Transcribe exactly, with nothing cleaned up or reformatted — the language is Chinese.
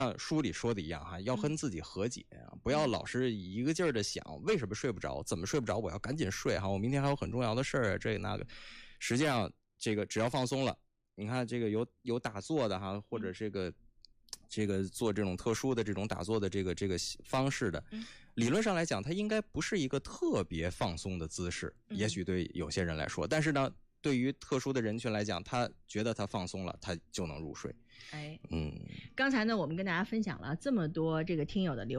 像书里说的一样哈，要跟自己和解啊，不要老是一个劲儿的想为什么睡不着，怎么睡不着，我要赶紧睡哈，我明天还有很重要的事儿，这个那个。实际上，这个只要放松了，你看这个有有打坐的哈，或者这个这个做这种特殊的这种打坐的这个这个方式的，理论上来讲，它应该不是一个特别放松的姿势，也许对有些人来说，但是呢。对于特殊的人群来讲，他觉得他放松了，他就能入睡。 哎， 嗯， 刚才呢，我们跟大家分享了这么多这个听友的留